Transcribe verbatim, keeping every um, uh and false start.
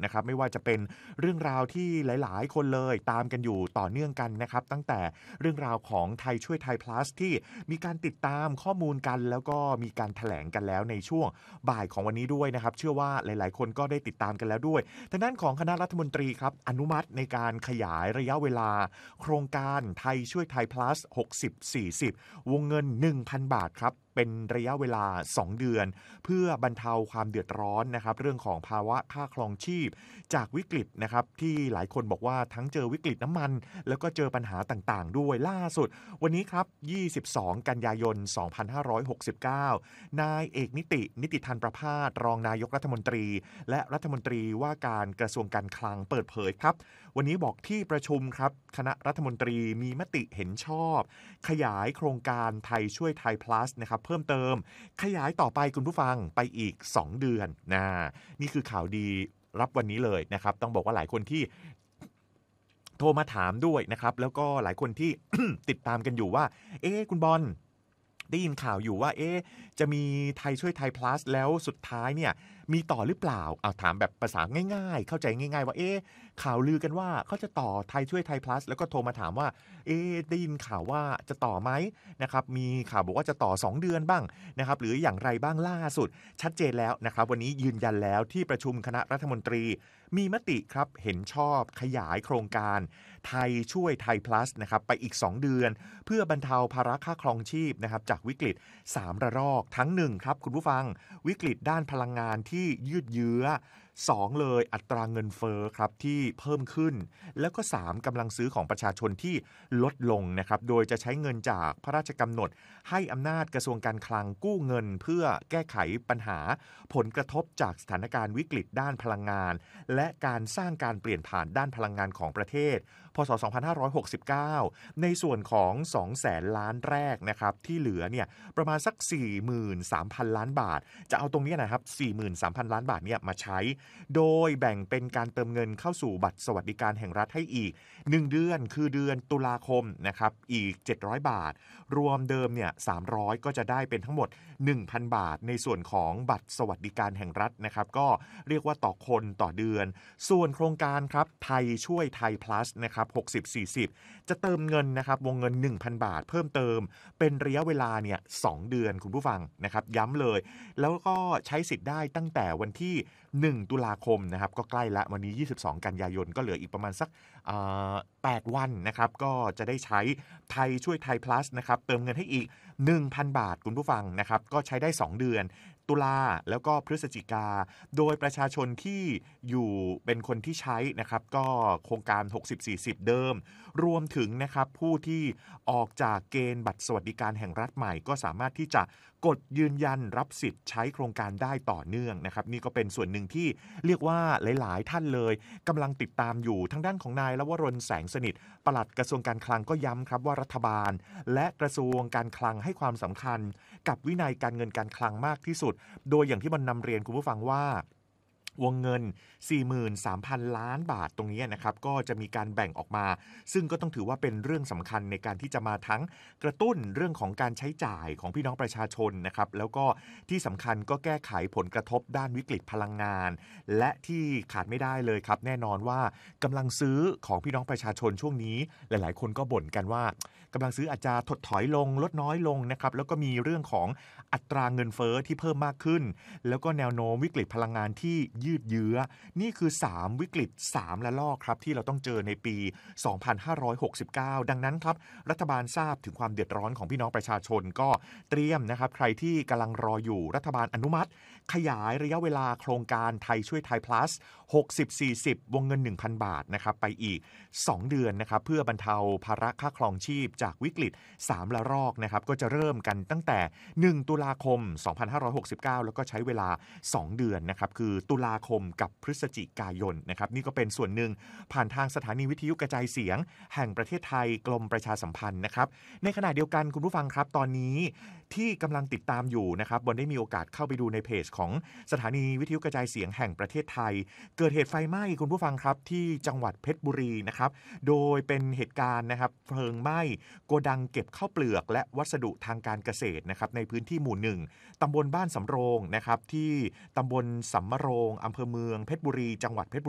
นะครับไม่ว่าจะเป็นเรื่องราวที่หลายๆคนเลยตามกันอยู่ต่อเนื่องกันนะครับตั้งแต่เรื่องราวของไทยช่วยไทย plus ที่มีการติดตามข้อมูลกันแล้วก็มีการแถลงกันแล้วในช่วงบ่ายของวันนี้ด้วยนะครับเชื่อว่าหลายๆคนก็ได้ติดตามกันแล้วด้วยทางด้านของคณะรัฐมนตรีครับอนุมัติในการขยายระยะเวลาโครงการไทยช่วยไทย plus หกสิบ สี่สิบ วงเงิน หนึ่งพัน บาทครับเป็นระยะเวลาสองเดือนเพื่อบรรเทาความเดือดร้อนนะครับเรื่องของภาวะค่าครองชีพจากวิกฤตนะครับที่หลายคนบอกว่าทั้งเจอวิกฤตน้ำมันแล้วก็เจอปัญหาต่างๆด้วยล่าสุดวันนี้ครับยี่สิบสองกันยายนสองพันห้าร้อยหกสิบเก้านายเอกนิตินิติธันประภาสรองนายกรัฐมนตรีและรัฐมนตรีว่าการกระทรวงการคลังเปิดเผยครับวันนี้บอกที่ประชุมครับคณะรัฐมนตรีมีมติเห็นชอบขยายโครงการไทยช่วยไทย plus นะครับเพิ่มเติมขยายต่อไปคุณผู้ฟังไปอีกสองเดือนนะนี่คือข่าวดีรับวันนี้เลยนะครับต้องบอกว่าหลายคนที่โทรมาถามด้วยนะครับแล้วก็หลายคนที่ ติดตามกันอยู่ว่าเอ๊ะคุณบอลได้ยินข่าวอยู่ว่าเอ๊ะจะมีไทยช่วยไทย plus แล้วสุดท้ายเนี่ยมีต่อหรือเปล่าเอาถามแบบภาษาง่ายๆเข้าใจง่ายๆว่าเอ๊ะข่าวลือกันว่าเขาจะต่อไทยช่วยไทย plus แล้วก็โทรมาถามว่าเอ๊ะได้ยินข่าวว่าจะต่อไหมนะครับมีข่าวบอกว่าจะต่อสองเดือนบ้างนะครับหรืออย่างไรบ้างล่าสุดชัดเจนแล้วนะครับวันนี้ยืนยันแล้วที่ประชุมคณะรัฐมนตรีมีมติครับเห็นชอบขยายโครงการไทยช่วยไทย plus นะครับไปอีกสองเดือนเพื่อบรรเทาภาระค่าครองชีพนะครับจากวิกฤตสามระลอกทั้งหนึ่งครับคุณผู้ฟังวิกฤตด้านพลังงานที่ยืดเยื้อสองเลยอัตราเงินเฟ้อครับที่เพิ่มขึ้นแล้วก็สามกำลังซื้อของประชาชนที่ลดลงนะครับโดยจะใช้เงินจากพระราชกำหนดให้อำนาจกระทรวงการคลังกู้เงินเพื่อแก้ไขปัญหาผลกระทบจากสถานการณ์วิกฤตด้านพลังงานและการสร้างการเปลี่ยนผ่านด้านพลังงานของประเทศพ.ศ. สองพันห้าร้อยหกสิบเก้าในส่วนของ สองแสน ล้านแรกนะครับที่เหลือเนี่ยประมาณสัก สี่หมื่นสามพัน ล้านบาทจะเอาตรงนี้นะครับ สี่หมื่นสามพัน ล้านบาทเนี่ยมาใช้โดยแบ่งเป็นการเติมเงินเข้าสู่บัตรสวัสดิการแห่งรัฐให้อีกหนึ่งเดือนคือเดือนตุลาคมนะครับอีกเจ็ดร้อยบาทรวมเดิมเนี่ยสามร้อยก็จะได้เป็นทั้งหมด หนึ่งพัน บาทในส่วนของบัตรสวัสดิการแห่งรัฐนะครับก็เรียกว่าต่อคนต่อเดือนส่วนโครงการครับไทยช่วยไทย plus นะครับหกสิบ สี่สิบจะเติมเงินนะครับวงเงิน หนึ่งพัน บาทเพิ่มเติมเป็นระยะเวลาเนี่ยสองเดือนคุณผู้ฟังนะครับย้ำเลยแล้วก็ใช้สิทธิ์ได้ตั้งแต่วันที่หนึ่งตุลาคมนะครับก็ใกล้ละวันนี้ยี่สิบสองกันยายนก็เหลืออีกประมาณสักแปดวันนะครับก็จะได้ใช้ไทยช่วยไทย plus นะครับเติมเงินให้อีก หนึ่งพัน บาทคุณผู้ฟังนะครับก็ใช้ได้สองเดือนตุลาแล้วก็พฤศจิกาโดยประชาชนที่อยู่เป็นคนที่ใช้นะครับก็โครงการหกสิบ สี่สิบเดิมรวมถึงนะครับผู้ที่ออกจากเกณฑ์บัตรสวัสดิการแห่งรัฐใหม่ก็สามารถที่จะกดยืนยันรับสิทธิ์ใช้โครงการได้ต่อเนื่องนะครับนี่ก็เป็นส่วนหนึ่งที่เรียกว่าหลายๆท่านเลยกำลังติดตามอยู่ทางด้านของนายลวรนแสงสนิทปลัดกระทรวงการคลังก็ย้ำครับว่ารัฐบาลและกระทรวงการคลังให้ความสำคัญกับวินัยการเงินการคลังมากที่สุดโดยอย่างที่มันนำเรียนคุณผู้ฟังว่าวงเงิน สี่หมื่นสามพัน ล้านบาทตรงนี้นะครับก็จะมีการแบ่งออกมาซึ่งก็ต้องถือว่าเป็นเรื่องสำคัญในการที่จะมาทั้งกระตุ้นเรื่องของการใช้จ่ายของพี่น้องประชาชนนะครับแล้วก็ที่สำคัญก็แก้ไขผลกระทบด้านวิกฤตพลังงานและที่ขาดไม่ได้เลยครับแน่นอนว่ากำลังซื้อของพี่น้องประชาชนช่วงนี้หลายๆคนก็บ่นกันว่ากำลังซื้ออาจจะถดถอยลงลดน้อยลงนะครับแล้วก็มีเรื่องของอัตราเงินเฟ้อที่เพิ่มมากขึ้นแล้วก็แนวโน้มวิกฤตพลังงานที่ยืดเยื้อนี่คือสามวิกฤตสามระลอกครับที่เราต้องเจอในปีสองพันห้าร้อยหกสิบเก้าดังนั้นครับรัฐบาลทราบถึงความเดือดร้อนของพี่น้องประชาชนก็เตรียมนะครับใครที่กำลังรออยู่รัฐบาลอนุมัติขยายระยะเวลาโครงการไทยช่วยไทย plus หกสิบ สี่สิบวงเงิน หนึ่งพัน บาทนะครับไปอีกสองเดือนนะครับเพื่อบรรเทาภาระค่าครองชีพจากวิกฤตสามระลอกนะครับก็จะเริ่มกันตั้งแต่หนึ่งตุลาคมสองพันห้าร้อยหกสิบเก้าแล้วก็ใช้เวลาสองเดือนนะครับคือตุลาคมกับพฤศจิกายนนะครับนี่ก็เป็นส่วนหนึ่งผ่านทางสถานีวิทยุกระจายเสียงแห่งประเทศไทยกรมประชาสัมพันธ์นะครับในขณะเดียวกันคุณผู้ฟังครับตอนนี้ที่กำลังติดตามอยู่นะครับบนได้มีโอกาสเข้าไปดูในเพจของสถานีวิทยุกระจายเสียงแห่งประเทศไทยเกิดเหตุไฟไหม้คุณผู้ฟังครับที่จังหวัดเพชรบุรีนะครับโดยเป็นเหตุการณ์นะครับเพลิงไหม้โกดังเก็บข้าวเปลือกและวัสดุทางการเกษตรนะครับในพื้นที่หมู่หนึ่งตำบลบ้านสำโรงนะครับที่ตำบลสำมะโรงอำเภอเมืองเพชรบุรีจังหวัดเพชรบุรี